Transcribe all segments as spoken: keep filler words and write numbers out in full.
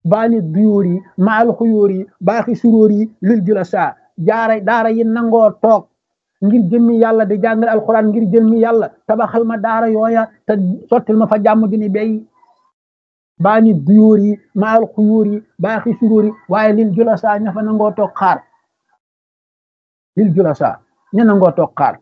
baani duyóor yi maal xuyóor yi baaxi suróor yi lil jula saa jaara daara yi nangoo toog ngir jëmmi yàlla di jàngale alquran ngir jëmmi yàlla tabaxal ma daara yooya te sottil ma fa jàmm ju ni bay baani duyóor yi maal xuyóor yi baaxi suróor yi waaye lil jula saa ña fa nangoo toog xaar lil jula saa ña nangoo toog xaar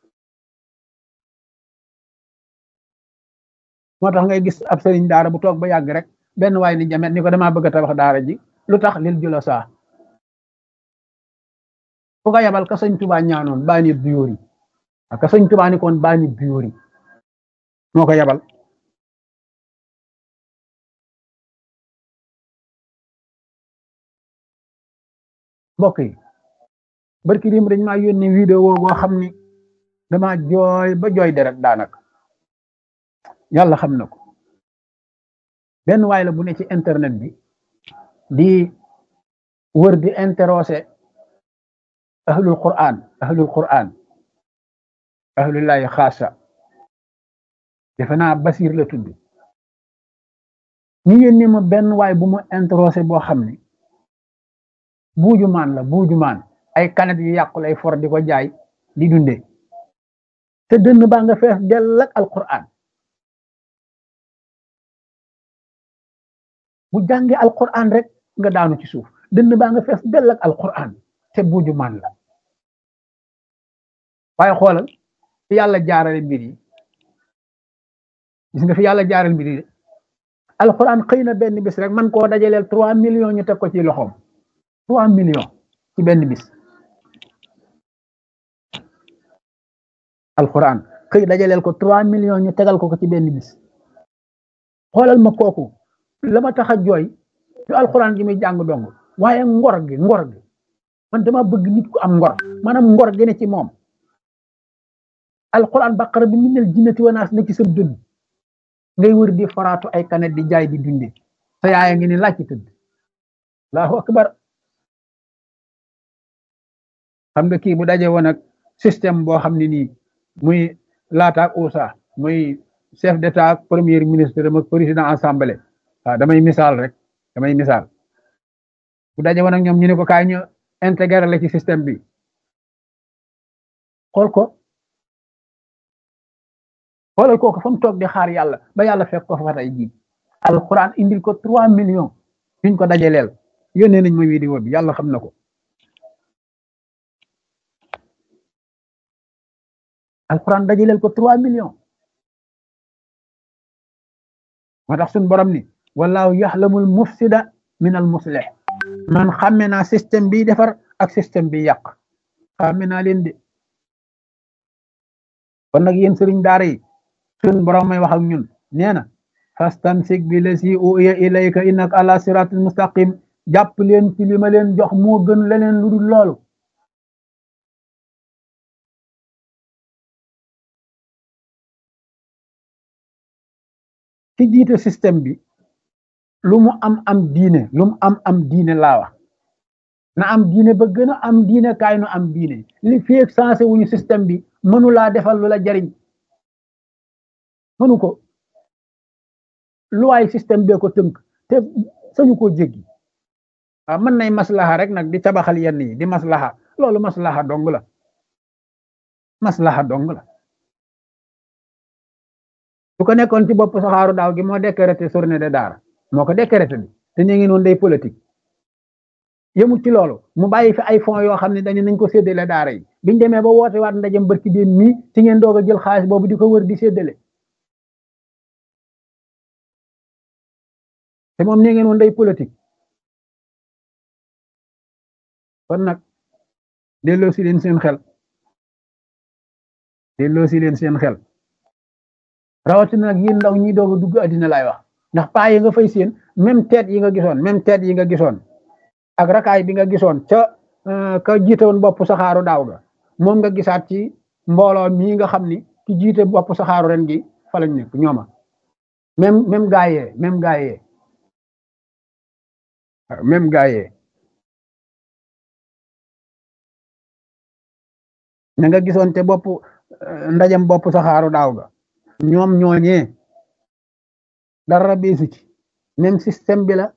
moo tax ngay gis ab sëriñ daara bu toog ba yàgg rek benn waay ni jamet ni ko damaa bëgg a tabax daara ji lu tax lil jula saa fu ko yabal ka sëñ Tuubaa ñaanoon baani duyóor yi ka sëñ Tuubaa ni koon baani duyóor yi moo ko yabal mbokk yi barki dim dañ maa yónni vidéo boo xam ni dama jooy ba jooy deret daanaka yàlla xam na ko benn waay la bu ne ci internet bi di wër di interroger ahlul quran ahlul quran ahlullahi xaasa defe naa Basir la tudd ñu yónni ma benn waay bu mu interroger boo xam ne buuju maan la buuju maan ay kanet yu yàqu lay for di ko jaay di dunde te dënn baa nga fees dell ak alquran bu jàngee alquran rek nga daanu ci suuf dënn baa nga fees dell ak alquran te buuju maan la waaye xoolal fi yàlla jaarale mbir yi gis nga fi yàlla jaarale mbir yi alquran xëy na benn bis rek man koo dajaleel trois millions ñu teg ko ci loxoom trois millions ci benn bis alquran xëy dajaleel ko trois millions ñu tegal ko ko ci benn bis xoolal ma kooku la ma tax a jooy du alquran gi muy jàng dong waaye ngor gi ngor gi man dama bëgg nit ku am ngor maanaam ngor gi ne ci moom alquran baqara bi minal jinnati wa naas ne ci sa dënn ngay wër di faraatu ay kanet di jaay di dunde sa yaaya ngi ni laaj ci tëdd allahu akbar xam nga kii bu daje woon ak système boo xam ne nii muy laataak usa muy chef d'état ak premier ministre ak président assemblée waaw damay misaal rek damay misaal bu daje woon ak ñoom ñu ne ko kaay ñu intégré la ci système bi xool ko xoolal kooku fa mu toog di xaar yàlla ba yàlla fekk ko fa tey jii alquran indil ko trois millions yuñ ko dajaleel yónnee nañ ma vidéo bi yàlla xam na ko alquran dajaleel ko trois millions moo tax suñ borom ni wallahu yaxlamul mufsida min al muslih man xàmme naa système bi defar ak système bi yàq xàmme naa leen de kon nag yéen sëriñ daara yi suñ borom may wax ak ñun nee na fastamsik bi lasi uya ilayka innaka ala siratul mustaqim jàpp leen ci li ma leen jox moo gën leneen lu dul loolu ci jiite système bi lu mu am am diine lu mu am am diine laa wax na am diine ba gën a am diine kaay nu am diine li feek sensé wuñu système bi mënu laa defal lu la jariñ mënu ko lu waay système bee ko tënk te sañu koo jéggi waaw mën nay maslaha rek nag di tabaxal yenn yi di maslaha loolu maslaha dong la maslaha dong la su ko nekkoon ci bopp saxaaru daaw gi moo décrété journée de daara moo ko décrété bi te ñu ngi noonu day politique yëmul ci loolu mu bàyyi fi ay fonds yoo xam ne dañu nañ ko séddale daara yi biñ demee ba woote waat ndajem barki déen mii ci ngeen doog a jël xaalis boobu di ko wër di séddale te moom ne ngeen woon day politique kon nag delloo si leen seen xel delloo si leen seen xel rawatina nag yéen ndaw ñi doog a dugg addina laay wax ndax paa yi nga fay seen même tête yi nga gisoon même tête yi nga gisoon ak rakaay bi nga gisoon ca ka jiite woon bopp saxaaru daaw ga moom nga gisaat ci mbooloo mii nga xam ni ki jiite bopp saxaaru ren gi fa lañ nekk ñooma même même gaayee même gaayee même gaayee na nga gisoon te bopp ndajam bopp saxaaru daaw ga ñoom ñooñee dara beesu ci même système bi la